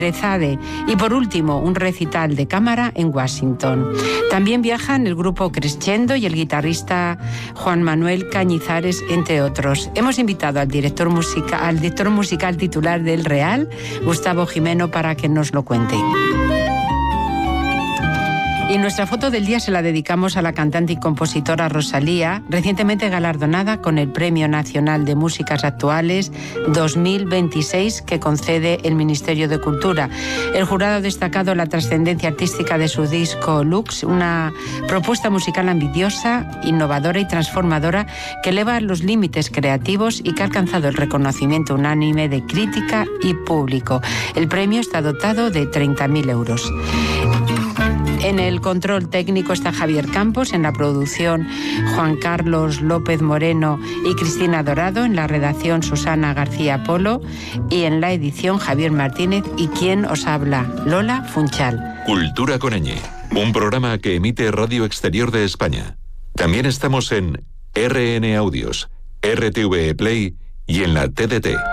Zade. Y por último, un recital de cámara en Washington. También viajan el grupo Crescendo y el guitarrista Juan Manuel Cañizares, entre otros. Hemos invitado al director musical titular del Real, Gustavo Jimeno, para que nos lo cuente. Y nuestra foto del día se la dedicamos a la cantante y compositora Rosalía, recientemente galardonada con el Premio Nacional de Músicas Actuales 2026 que concede el Ministerio de Cultura. El jurado ha destacado la trascendencia artística de su disco Lux, una propuesta musical ambiciosa, innovadora y transformadora que eleva los límites creativos y que ha alcanzado el reconocimiento unánime de crítica y público. El premio está dotado de 30.000 euros. En el control técnico está Javier Campos, en la producción Juan Carlos López Moreno y Cristina Dorado, en la redacción Susana García Polo y en la edición Javier Martínez y quien os habla, Lola Funchal. Cultura con ñ, un programa que emite Radio Exterior de España. También estamos en RN Audios, RTV Play y en la TDT.